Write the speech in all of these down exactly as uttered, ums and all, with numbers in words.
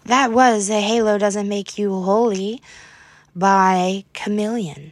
That was A Halo Doesn't Make You Holy by Chameleon.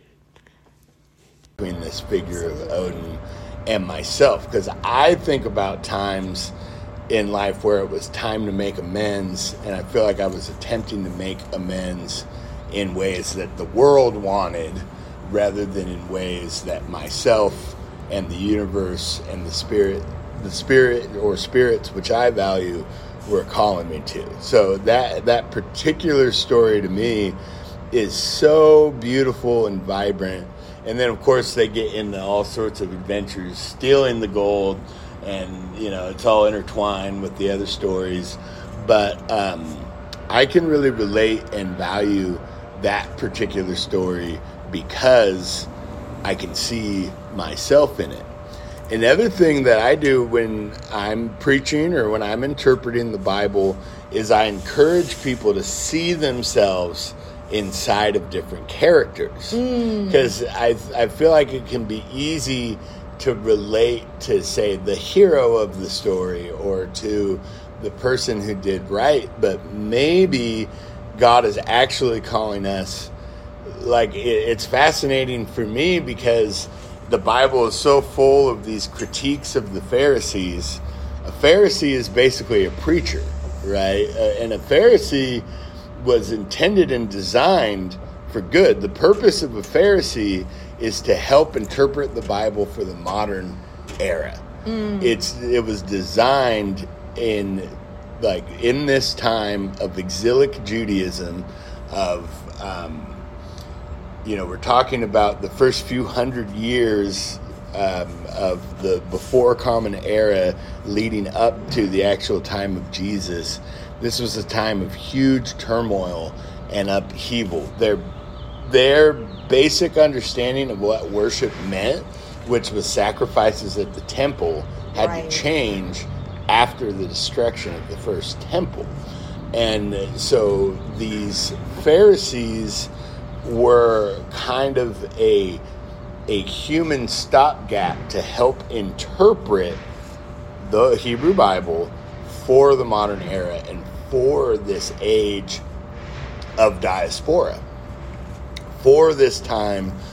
Between this figure of Odin and myself, because I think about times in life where it was time to make amends, and I feel like I was attempting to make amends in ways that the world wanted rather than in ways that myself and the universe and the spirit the spirit or spirits which I value were calling me to. So that that particular story to me is so beautiful and vibrant. And then, of course, they get into all sorts of adventures, stealing the gold, and, you know, it's all intertwined with the other stories. But um, I can really relate and value that particular story because I can see myself in it. Another thing that I do when I'm preaching or when I'm interpreting the Bible is I encourage people to see themselves inside of different characters, because mm. I I feel like it can be easy to relate to, say, the hero of the story or to the person who did right, but maybe God is actually calling us. Like, it, it's fascinating for me because the Bible is so full of these critiques of the Pharisees. A Pharisee is basically a preacher, right? Uh, and a Pharisee was intended and designed for good. The purpose of a Pharisee is to help interpret the Bible for the modern era. Mm. It's it was designed in like in this time of exilic Judaism, of um, you know, we're talking about the first few hundred years um, of the before Common Era, leading up to the actual time of Jesus. This was a time of huge turmoil and upheaval. Their, their basic understanding of what worship meant, which was sacrifices at the temple, had right. to change after the destruction of the first temple. And so these Pharisees were kind of a, a human stopgap to help interpret the Hebrew Bible for the modern era and for this age of diaspora, for this time